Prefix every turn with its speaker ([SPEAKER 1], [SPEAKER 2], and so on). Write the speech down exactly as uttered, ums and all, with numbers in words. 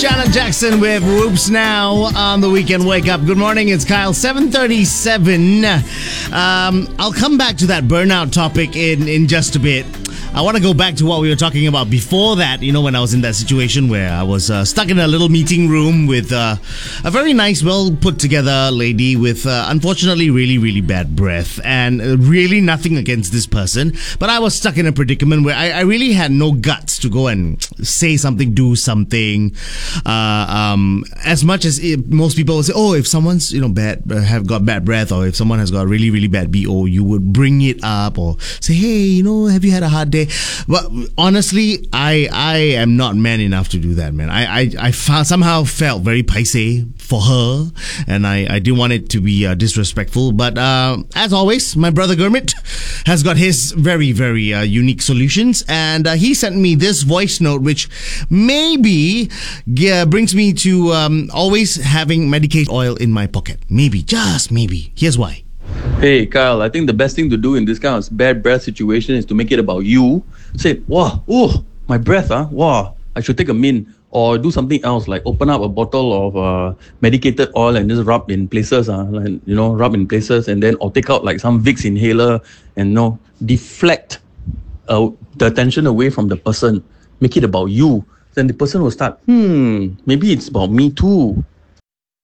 [SPEAKER 1] Janet Jackson with Whoops now on the Weekend Wake Up. Good morning, it's Kyle, seven thirty-seven. Um, I'll come back to that burnout topic in, in just a bit. I want to go back to what we were talking about before that, you know, when I was in that situation where I was uh, stuck in a little meeting room with uh, a very nice, well put together lady with uh, unfortunately really, really bad breath, and uh, really nothing against this person. But I was stuck in a predicament where I, I really had no guts to go and say something, do something. Uh, um, as much as it, most people will say, oh, if someone's, you know, bad, uh, have got bad breath, or if someone has got really, really bad B O, you would bring it up or say, hey, you know, have you had a hard day? But honestly, I I am not man enough to do that, man. I I, I found, somehow felt very paise for her, and I, I didn't want it to be uh, disrespectful. But uh, as always, my brother Gurmit has got his very, very uh, unique solutions, and uh, he sent me this voice note, which maybe uh, brings me to um, always having medication oil in my pocket. Maybe, just maybe. Here's why.
[SPEAKER 2] Hey, Kyle, I think the best thing to do in this kind of bad breath situation is to make it about you. Say, wow, oh, my breath, huh? Wow, I should take a mint. Or do something else, like open up a bottle of uh, medicated oil and just rub in places, uh, like, you know, rub in places, and then, or take out like some Vicks inhaler and, you know, deflect uh, the attention away from the person. Make it about you. Then the person will start, hmm, maybe it's about me too.